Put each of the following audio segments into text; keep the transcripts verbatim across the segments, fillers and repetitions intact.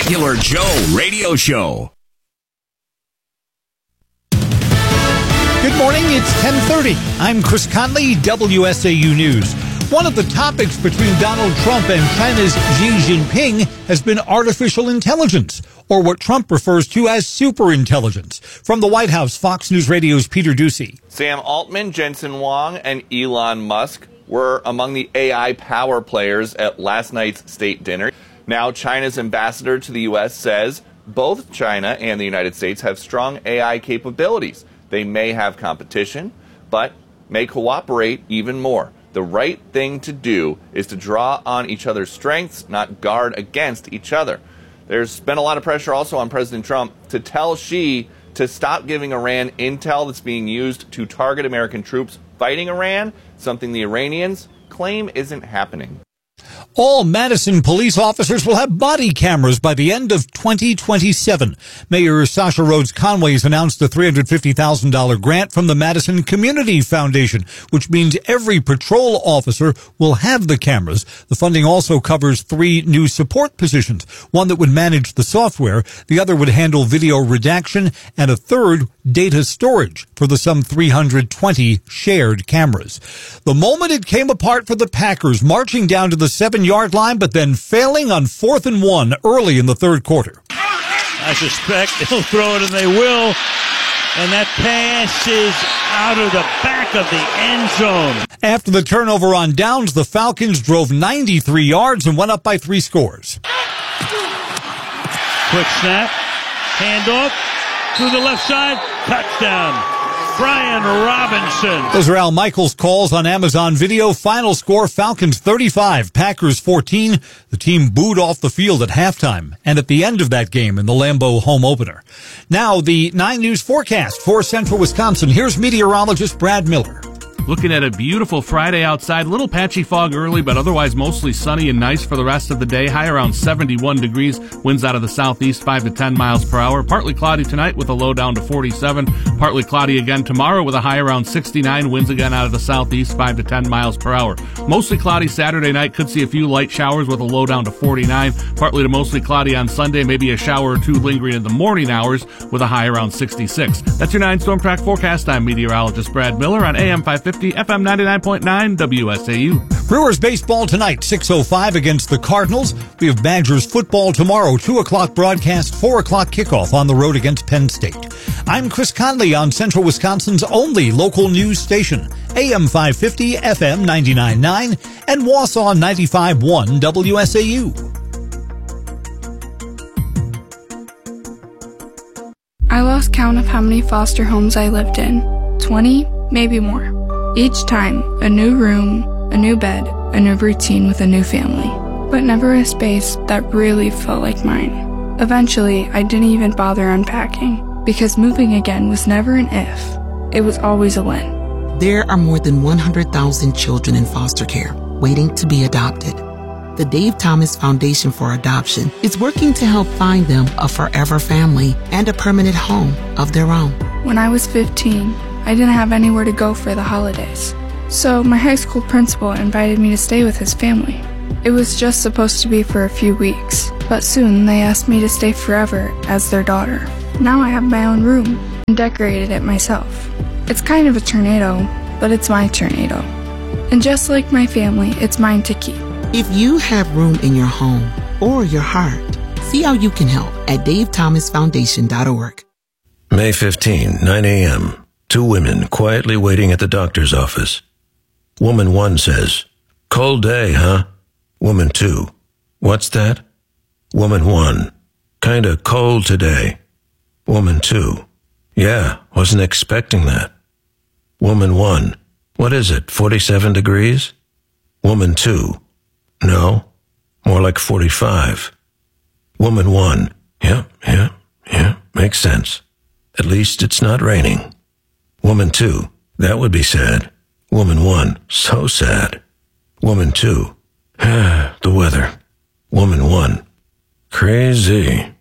Regular Joe Radio Show. Good morning, it's ten thirty. I'm Chris Conley, W S A U News. One of the topics between Donald Trump and China's Xi Jinping has been artificial intelligence, or what Trump refers to as superintelligence. From the White House, Fox News Radio's Peter Ducey. Sam Altman, Jensen Huang, and Elon Musk were among the A I power players at last night's state dinner. Now, China's ambassador to the U S says both China and the United States have strong A I capabilities. They may have competition, but may cooperate even more. The right thing to do is to draw on each other's strengths, not guard against each other. There's been a lot of pressure also on President Trump to tell Xi to stop giving Iran intel that's being used to target American troops fighting Iran, something the Iranians claim isn't happening. All Madison police officers will have body cameras by the end of twenty twenty-seven. Mayor Sasha Rhodes Conway has announced a three hundred fifty thousand dollars grant from the Madison Community Foundation, which means every patrol officer will have the cameras. The funding also covers three new support positions, one that would manage the software, the other would handle video redaction, and a third, data storage for the some three hundred twenty shared cameras. The moment it came apart for the Packers, marching down to the seven-yard line, but then failing on fourth and one early in the third quarter. I suspect they'll throw it, and they will. And that pass is out of the back of the end zone. After the turnover on downs, the Falcons drove ninety-three yards and went up by three scores. Quick snap, handoff, through the left side, touchdown. Brian Robinson. Those are Al Michaels' calls on Amazon Video. Final score, Falcons thirty-five, Packers fourteen. The team booed off the field at halftime and at the end of that game in the Lambeau home opener. Now, the nine News forecast for central Wisconsin. Here's meteorologist Brad Miller. Looking at a beautiful Friday outside, little patchy fog early, but otherwise mostly sunny and nice for the rest of the day. High around seventy-one degrees, winds out of the southeast five to ten miles per hour. Partly cloudy tonight with a low down to forty-seven. Partly cloudy again tomorrow with a high around sixty-nine, winds again out of the southeast five to ten miles per hour. Mostly cloudy Saturday night, could see a few light showers with a low down to forty-nine. Partly to mostly cloudy on Sunday, maybe a shower or two lingering in the morning hours with a high around sixty-six. That's your nine Storm Track forecast. I'm meteorologist Brad Miller on A M five fifty. F M ninety-nine point nine W S A U. Brewers baseball tonight, six oh five against the Cardinals. We have Badgers football tomorrow, two o'clock broadcast, four o'clock kickoff on the road against Penn State. I'm Chris Conley on Central Wisconsin's only local news station, A M five fifty, F M ninety-nine point nine, and Wausau ninety-five point one W S A U. I lost count of how many foster homes I lived in. twenty, maybe more. Each time, a new room, a new bed, a new routine with a new family. But never a space that really felt like mine. Eventually, I didn't even bother unpacking, because moving again was never an if. It was always a when. There are more than one hundred thousand children in foster care waiting to be adopted. The Dave Thomas Foundation for Adoption is working to help find them a forever family and a permanent home of their own. When I was fifteen, I didn't have anywhere to go for the holidays. So my high school principal invited me to stay with his family. It was just supposed to be for a few weeks, but soon they asked me to stay forever as their daughter. Now I have my own room and decorated it myself. It's kind of a tornado, but it's my tornado. And just like my family, it's mine to keep. If you have room in your home or your heart, see how you can help at dave thomas foundation dot org. May fifteenth, nine a.m. Two women quietly waiting at the doctor's office. Woman one says, "Cold day, huh?" Woman two, "What's that?" Woman one, "Kinda cold today." Woman two, "Yeah, wasn't expecting that." Woman one, "What is it, forty-seven degrees?" Woman two, "No, more like forty-five." Woman one, "Yeah, yeah, yeah, makes sense. At least it's not raining." Woman two, "That would be sad." Woman one, "So sad." Woman two, "Ah, the weather." Woman one, "Crazy."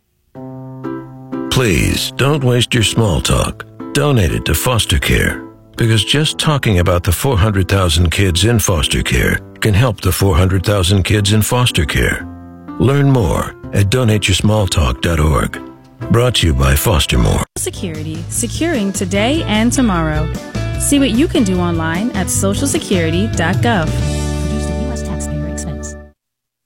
Please, don't waste your small talk. Donate it to foster care, because just talking about the four hundred thousand kids in foster care can help the four hundred thousand kids in foster care. Learn more at donate your small talk dot org. Brought to you by Foster More. Security, securing today and tomorrow. See what you can do online at social security dot gov.